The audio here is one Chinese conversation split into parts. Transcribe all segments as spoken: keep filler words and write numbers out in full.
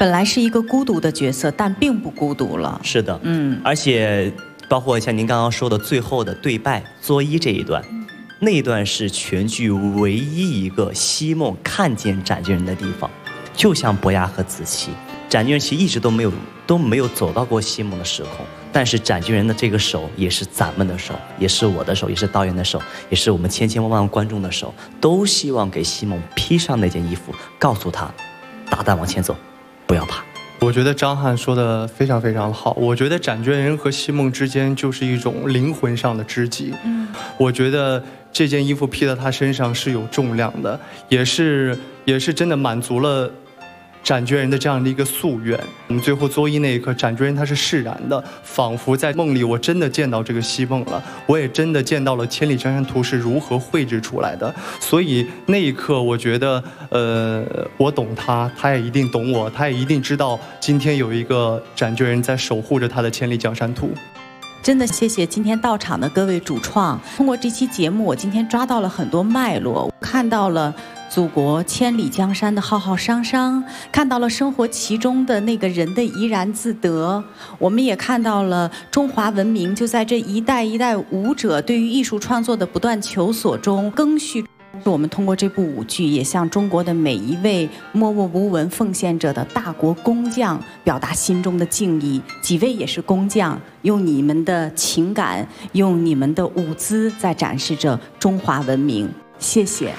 本来是一个孤独的角色，但并不孤独了。 是的，嗯，而且包括像您刚刚说的最后的对拜作揖这一段，那一段是全剧唯一一个西梦看见展军人的地方，就像伯牙和子期，展军人其实一直都没有都没有走到过西梦的时空，但是展军人的这个手也是咱们的手，也是我的手，也是导演的手，也是我们千千万万观众的手，都希望给西梦披上那件衣服，告诉他大胆往前走，不要怕。 我觉得张翰说的非常非常好，我觉得展军人和西梦之间就是一种灵魂上的知己。嗯，我觉得这件衣服披在他身上是有重量的，也是也是真的满足了展军人的这样的一个夙愿。我们最后作揖那一刻，展军人他是释然的，仿佛在梦里我真的见到这个西梦了，我也真的见到了千里江山图是如何绘制出来的。所以那一刻我觉得呃，我懂他，他也一定懂我，他也一定知道今天有一个展军人在守护着他的千里江山图。 真的谢谢今天到场的各位主创，通过这期节目我今天抓到了很多脉络，看到了祖国千里江山的浩浩汤汤，看到了生活其中的那个人的怡然自得，我们也看到了中华文明就在这一代一代舞者对于艺术创作的不断求索中更续。我们通过这部舞剧也向中国的每一位默默无闻奉献者的大国工匠表达心中的敬意。几位也是工匠，用你们的情感，用你们的舞姿在展示着中华文明。谢谢。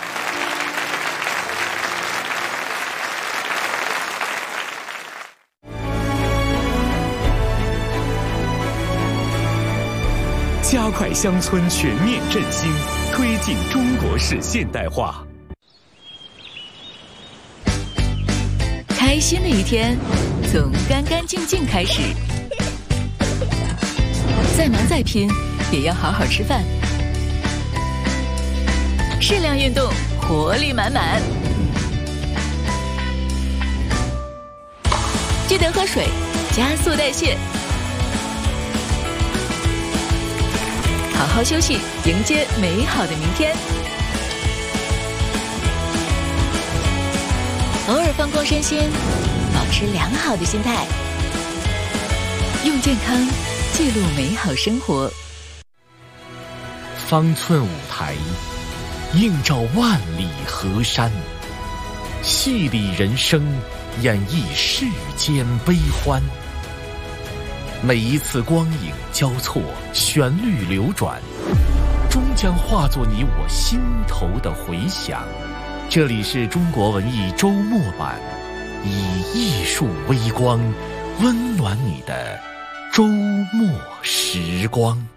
加快乡村全面振兴，推进中国式现代化。 开心的一天，从干干净净开始。再忙再拼，也要好好吃饭。适量运动，活力满满。记得喝水，加速代谢。好好休息，迎接美好的明天。偶尔放空身心，保持良好的心态，用健康记录美好生活。 方寸舞台，映照万里河山，戏里人生，演绎世间悲欢。每一次光影交错，旋律流转，终将化作你我心头的回响。这里是中国文艺周末版，以艺术微光温暖你的周末时光。